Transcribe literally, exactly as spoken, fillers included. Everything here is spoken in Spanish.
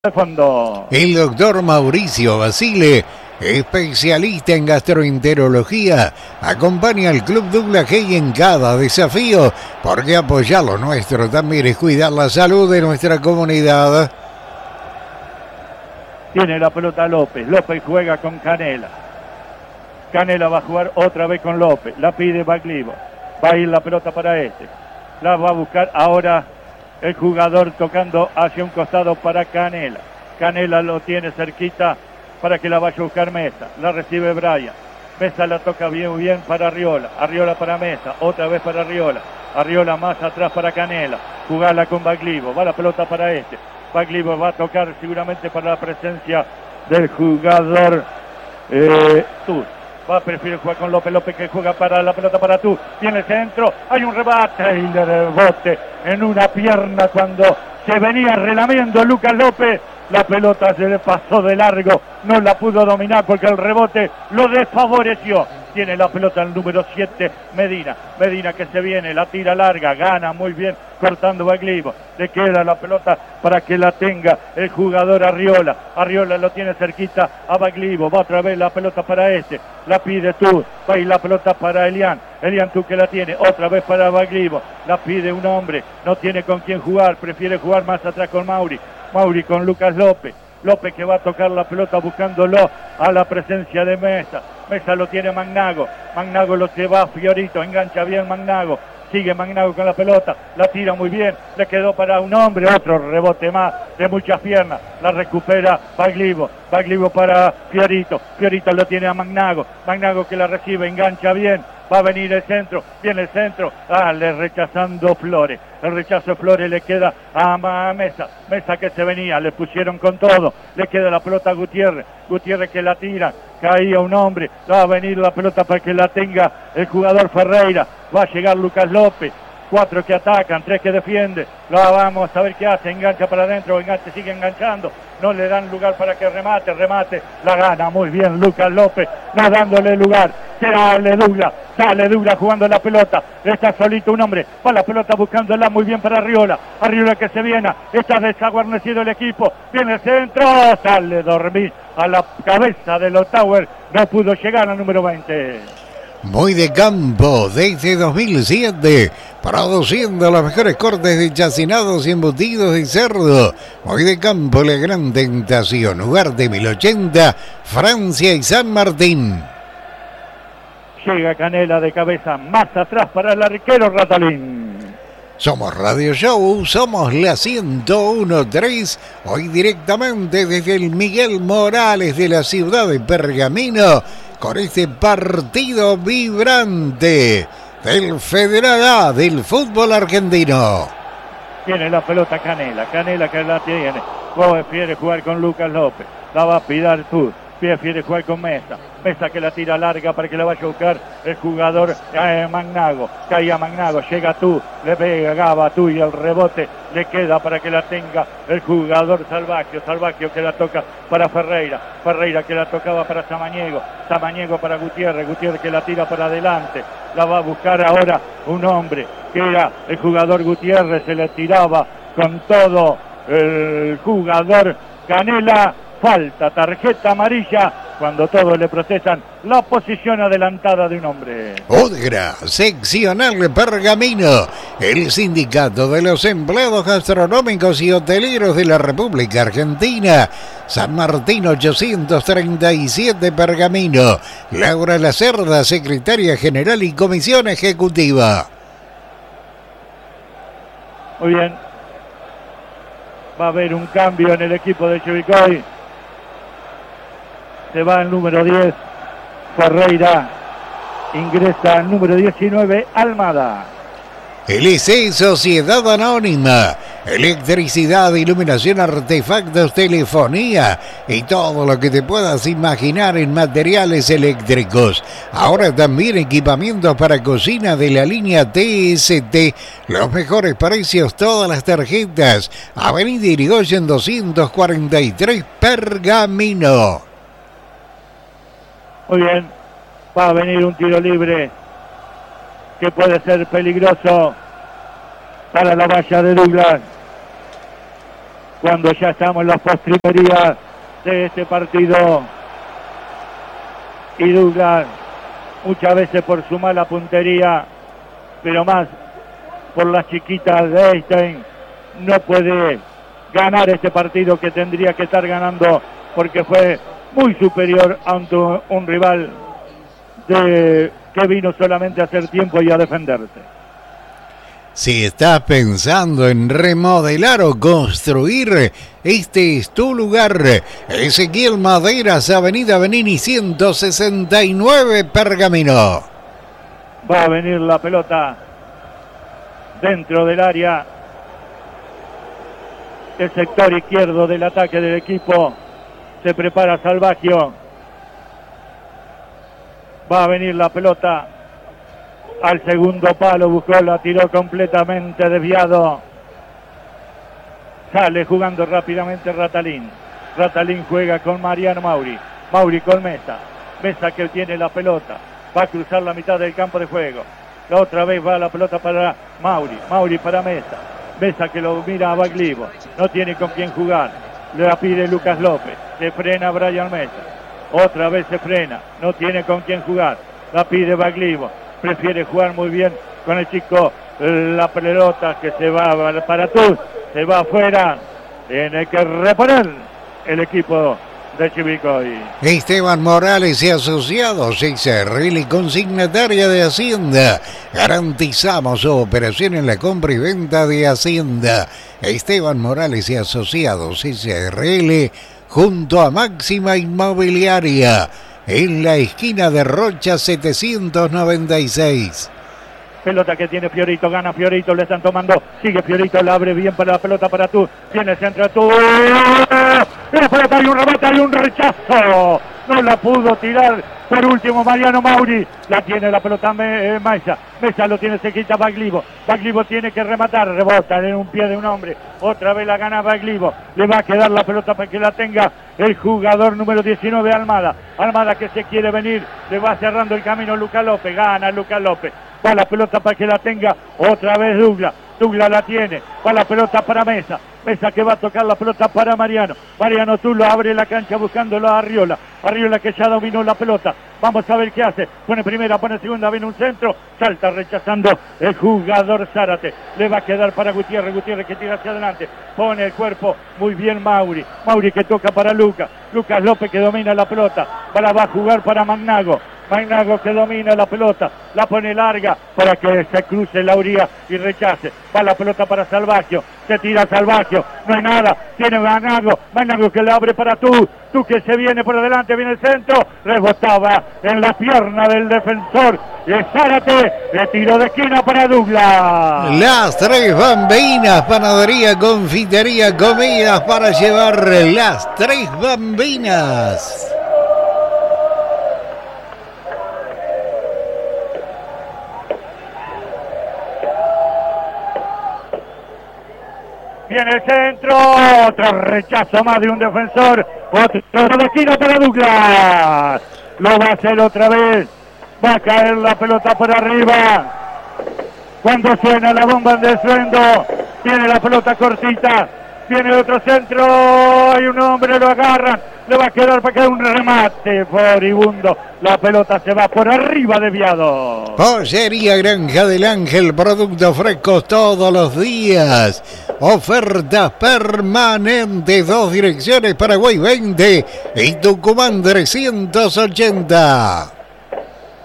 de fondo. El doctor Mauricio Basile, especialista en gastroenterología, acompaña al Club Douglas Hay en cada desafío, porque apoyar lo nuestro también es cuidar la salud de nuestra comunidad. Tiene la pelota López, López juega con Canela. Canela va a jugar otra vez con López, la pide Baglivo, va a ir la pelota para este, la va a buscar ahora el jugador tocando hacia un costado para Canela. Canela lo tiene cerquita para que la vaya a buscar Mesa. La recibe Brian. Mesa la toca bien, bien para Arriola. Arriola para Mesa. Otra vez para Arriola. Arriola más atrás para Canela. Jugarla con Baglivo. Va la pelota para este. Baglivo va a tocar seguramente para la presencia del jugador eh, Tur. Va a preferir jugar con López, López que juega para la pelota para tú, viene el centro, hay un rebate y le rebote en una pierna cuando se venía relamiendo Lucas López, la pelota se le pasó de largo, no la pudo dominar porque el rebote lo desfavoreció. Tiene la pelota el número siete, Medina. Medina que se viene, la tira larga, gana muy bien cortando Baglivo. Le queda la pelota para que la tenga el jugador Arriola. Arriola lo tiene cerquita a Baglivo. Va otra vez la pelota para este. La pide tú. Va y la pelota para Elian. Elian tú que la tiene. Otra vez para Baglivo. La pide un hombre. No tiene con quién jugar. Prefiere jugar más atrás con Mauri. Mauri con Lucas López. López que va a tocar la pelota buscándolo a la presencia de Mesa. Mesa lo tiene Magnago. Magnago lo lleva a Fiorito. Engancha bien Magnago. Sigue Magnago con la pelota. La tira muy bien. Le quedó para un hombre. Otro rebote más de muchas piernas. La recupera Baglivo. Baglivo para Fiorito. Fiorito lo tiene a Magnago. Magnago que la recibe. Engancha bien. Va a venir el centro, viene el centro, ah, le rechazando Flores, el rechazo de Flores le queda a Mesa, Mesa que se venía, le pusieron con todo, le queda la pelota a Gutiérrez, Gutiérrez que la tira, caía un hombre, va a venir la pelota para que la tenga el jugador Ferreira, va a llegar Lucas López, cuatro que atacan, tres que defienden, la vamos a ver qué hace, engancha para adentro, engancha, sigue enganchando, no le dan lugar para que remate, remate, la gana muy bien Lucas López, no dándole lugar, sale Douglas, sale Douglas jugando la pelota, está solito un hombre, va la pelota buscándola muy bien para Arriola, Arriola que se viene, está desaguarnecido el equipo, viene el centro, sale dormir a la cabeza de los Tower, no pudo llegar al número veinte. Muy de campo, desde dos mil siete, produciendo los mejores cortes de chacinados y embutidos de cerdo. Muy de campo, la gran tentación, Ugarte mil ochenta, Francia y San Martín. Llega Canela de cabeza, más atrás para el arquero Ratalín. Somos Radio Show, somos la ciento uno punto tres, hoy directamente desde el Miguel Morales de la ciudad de Pergamino, con este partido vibrante del Federal A del fútbol argentino. Tiene la pelota Canela, Canela que la tiene, prefiere jugar con Lucas López, la va a pitar tú, prefiere jugar con Mesa, Mesa que la tira larga para que la vaya a buscar el jugador eh, Magnago, caía Magnago, llega tú, le pega Gaba tú y el rebote le queda para que la tenga el jugador Salvacchio, Salvacchio que la toca para Ferreira, Ferreira que la tocaba para Samaniego, Samaniego para Gutiérrez, Gutiérrez que la tira para adelante, la va a buscar ahora un hombre que era el jugador Gutiérrez, se le tiraba con todo el jugador Canela. Falta, tarjeta amarilla, cuando todos le protestan la posición adelantada de un hombre. Odgra, seccional Pergamino, el sindicato de los empleados gastronómicos y hoteleros de la República Argentina. San Martín ochocientos treinta y siete Pergamino. Laura Lacerda, secretaria general y comisión ejecutiva. Muy bien. Va a haber un cambio en el equipo de Chivilcoy. Se va el número diez, Ferreira, ingresa el número diecinueve, Almada. L C Sociedad Anónima, electricidad, iluminación, artefactos, telefonía y todo lo que te puedas imaginar en materiales eléctricos. Ahora también equipamientos para cocina de la línea T S T, los mejores precios, todas las tarjetas. Avenida Irigoyen doscientos cuarenta y tres, Pergamino. Muy bien, va a venir un tiro libre que puede ser peligroso para la valla de Douglas. cuando ya estamos en la postrimería de este partido. Y Douglas, muchas veces por su mala puntería, pero más por las chiquitas de Einstein, no puede ganar este partido que tendría que estar ganando, porque fue muy superior ante un rival de, que vino solamente a hacer tiempo y a defenderse. Si estás pensando en remodelar o construir, este es tu lugar. Ezequiel Maderas, Avenida Benini ciento sesenta y nueve, Pergamino. Va a venir la pelota dentro del área. El sector izquierdo del ataque del equipo. Se prepara Salvagio. Va a venir la pelota al segundo palo, buscó, la tiró completamente desviado. Sale jugando rápidamente Ratalín. Ratalín juega con Mariano Mauri. Mauri con Mesa. Mesa que tiene la pelota. Va a cruzar la mitad del campo de juego. La otra vez va la pelota para Mauri. Mauri para Mesa. Mesa que lo mira a Baglivo. No tiene con quién jugar. Le la pide Lucas López. Se frena Brian Mesa. Otra vez se frena. No tiene con quién jugar. La pide Baglivo. Prefiere jugar muy bien con el chico. La pelota que se va para tú. Se va afuera. Tiene que reponer el equipo de Chivilcoy. Esteban Morales y Asociados, S R L consignataria de Hacienda. Garantizamos su operación en la compra y venta de Hacienda. Esteban Morales y Asociados, S R L, junto a Máxima Inmobiliaria, en la esquina de Rocha setecientos noventa y seis. Pelota que tiene Fiorito, gana Fiorito, le están tomando, sigue Fiorito, la abre bien para la pelota para tú, tiene centro tú, la pelota, hay un remate, hay un rechazo, no la pudo tirar, por último Mariano Mauri, la tiene la pelota me, eh, Mesa, Mesa lo tiene, se quita Baglivo, Baglivo tiene que rematar, rebota en un pie de un hombre, otra vez la gana Baglivo, le va a quedar la pelota para que la tenga el jugador número diecinueve, Almada, Almada que se quiere venir, le va cerrando el camino Lucas López, gana Lucas López. Va la pelota para que la tenga otra vez Douglas. Douglas la tiene. Va la pelota para Mesa. Mesa que va a tocar la pelota para Mariano. Mariano Tulo abre la cancha buscándolo a Arriola. Arriola que ya dominó la pelota. Vamos a ver qué hace. Pone primera, pone segunda, viene un centro. Salta rechazando el jugador Zárate. Le va a quedar para Gutiérrez. Gutiérrez que tira hacia adelante. Pone el cuerpo. Muy bien Mauri. Mauri que toca para Lucas. Lucas López que domina la pelota. Para va a jugar para Magnago. Magnago que domina la pelota, la pone larga para que se cruce Lauría y rechace. Va la pelota para Salvagio, se tira Salvagio, no hay nada, tiene Magnago, Magnago que le abre para tú, tú que se viene por adelante, viene el centro, rebotaba en la pierna del defensor, y Zárate, le tiró de esquina para Douglas. Las tres bambinas, panadería, confitería, comidas para llevar las tres bambinas. Viene el centro, otro rechazo más de un defensor, otro de esquina para Douglas. Lo va a hacer otra vez, va a caer la pelota por arriba. Cuando suena la bomba de estruendo, tiene la pelota cortita, tiene otro centro, hay un hombre, lo agarran, le va a quedar para que un remate furibundo. La pelota se va por arriba desviado. Pollería Granja del Ángel, productos frescos todos los días. Ofertas permanentes, dos direcciones, Paraguay veinte y Tucumán trescientos ochenta.